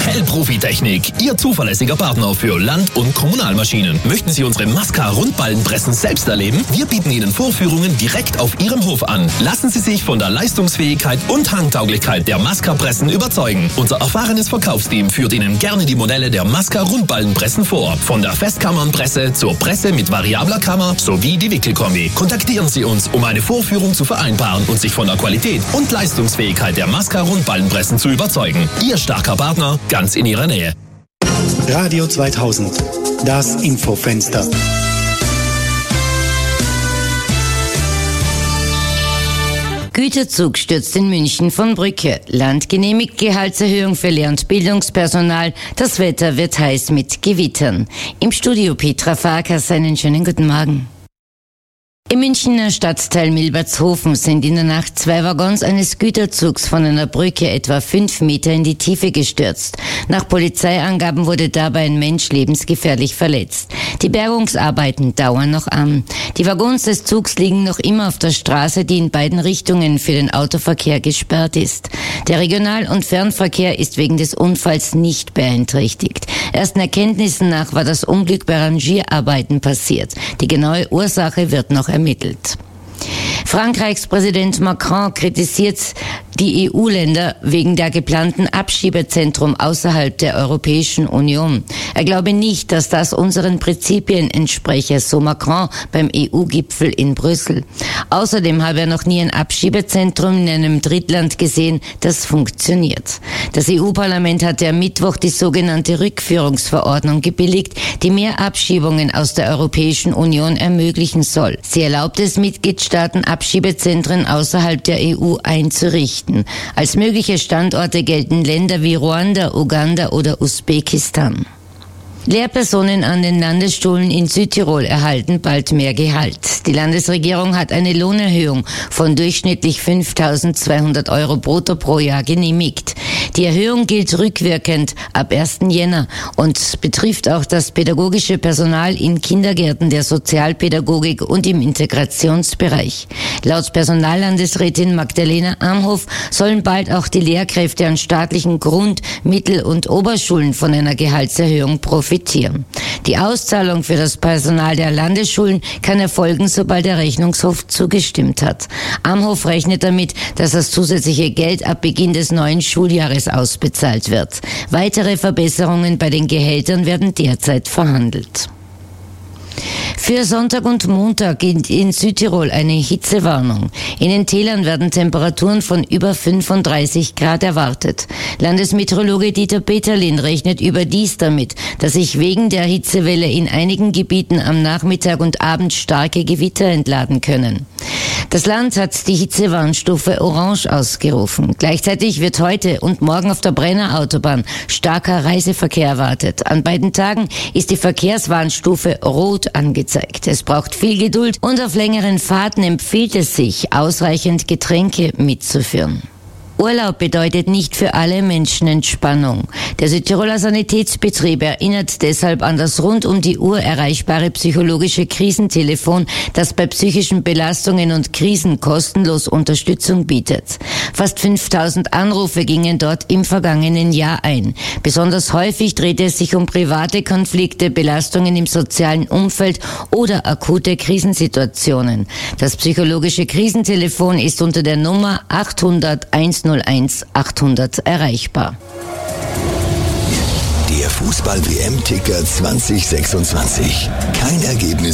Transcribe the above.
Hell Profitechnik, Ihr zuverlässiger Partner für Land- und Kommunalmaschinen. Möchten Sie unsere Masca-Rundballenpressen selbst erleben? Wir bieten Ihnen Vorführungen direkt auf Ihrem Hof an. Lassen Sie sich von der Leistungsfähigkeit und Handtauglichkeit der Masca-Pressen überzeugen. Unser erfahrenes Verkaufsteam führt Ihnen gerne die Modelle der Masca-Rundballenpressen vor. Von der Festkammernpresse zur Presse mit variabler Kammer sowie die Wickelkombi. Kontaktieren Sie uns, um eine Vorführung zu vereinbaren und sich von der Qualität und Leistungsfähigkeit der Masca-Rundballenpressen zu überzeugen. Ihr starker Partner, ganz in Ihrer Nähe. Radio 2000, das Infofenster. Güterzug stürzt in München von Brücke. Land genehmigt Gehaltserhöhung für Lehr- und Bildungspersonal. Das Wetter wird heiß mit Gewittern. Im Studio Petra Farkas, einen schönen guten Morgen. Im Münchner Stadtteil Milbertshofen sind in der Nacht 2 Waggons eines Güterzugs von einer Brücke etwa 5 Meter in die Tiefe gestürzt. Nach Polizeiangaben wurde dabei ein Mensch lebensgefährlich verletzt. Die Bergungsarbeiten dauern noch an. Die Waggons des Zugs liegen noch immer auf der Straße, die in beiden Richtungen für den Autoverkehr gesperrt ist. Der Regional- und Fernverkehr ist wegen des Unfalls nicht beeinträchtigt. Ersten Erkenntnissen nach war das Unglück bei Rangierarbeiten passiert. Die genaue Ursache wird noch ermittelt. Frankreichs Präsident Macron kritisiert die EU-Länder wegen der geplanten Abschiebezentrum außerhalb der Europäischen Union. Er glaube nicht, dass das unseren Prinzipien entspreche, so Macron beim EU-Gipfel in Brüssel. Außerdem habe er noch nie ein Abschiebezentrum in einem Drittland gesehen, das funktioniert. Das EU-Parlament hatte am Mittwoch die sogenannte Rückführungsverordnung gebilligt, die mehr Abschiebungen aus der Europäischen Union ermöglichen soll. Sie erlaubt es Mitgliedstaaten, Abschiebezentren außerhalb der EU einzurichten. Als mögliche Standorte gelten Länder wie Ruanda, Uganda oder Usbekistan. Lehrpersonen an den Landesschulen in Südtirol erhalten bald mehr Gehalt. Die Landesregierung hat eine Lohnerhöhung von durchschnittlich 5.200 € brutto pro Jahr genehmigt. Die Erhöhung gilt rückwirkend ab 1. Jänner und betrifft auch das pädagogische Personal in Kindergärten, der Sozialpädagogik und im Integrationsbereich. Laut Personallandesrätin Magdalena Amhoff sollen bald auch die Lehrkräfte an staatlichen Grund-, Mittel- und Oberschulen von einer Gehaltserhöhung profitieren. Die Auszahlung für das Personal der Landesschulen kann erfolgen, sobald der Rechnungshof zugestimmt hat. Amhoff rechnet damit, dass das zusätzliche Geld ab Beginn des neuen Schuljahres ausbezahlt wird. Weitere Verbesserungen bei den Gehältern werden derzeit verhandelt. Für Sonntag und Montag gilt in Südtirol eine Hitzewarnung. In den Tälern werden Temperaturen von über 35 Grad erwartet. Landesmeteorologe Dieter Peterlin rechnet überdies damit, dass sich wegen der Hitzewelle in einigen Gebieten am Nachmittag und Abend starke Gewitter entladen können. Das Land hat die Hitzewarnstufe Orange ausgerufen. Gleichzeitig wird heute und morgen auf der Brenner Autobahn starker Reiseverkehr erwartet. An beiden Tagen ist die Verkehrswarnstufe Rot angezeigt. Es braucht viel Geduld und auf längeren Fahrten empfiehlt es sich, ausreichend Getränke mitzuführen. Urlaub bedeutet nicht für alle Menschen Entspannung. Der Südtiroler Sanitätsbetrieb erinnert deshalb an das rund um die Uhr erreichbare psychologische Krisentelefon, das bei psychischen Belastungen und Krisen kostenlos Unterstützung bietet. Fast 5.000 Anrufe gingen dort im vergangenen Jahr ein. Besonders häufig drehte es sich um private Konflikte, Belastungen im sozialen Umfeld oder akute Krisensituationen. Das psychologische Krisentelefon ist unter der Nummer 800 101 800 erreichbar. Der Fußball-WM-Ticker 2026. Kein Ergebnis